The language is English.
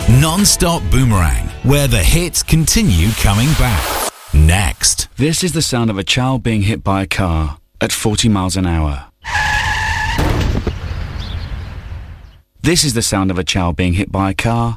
Non-stop Boomerang, where the hits continue coming back. Next. This is the sound of a child being hit by a car at 40 miles an hour. This is the sound of a child being hit by a car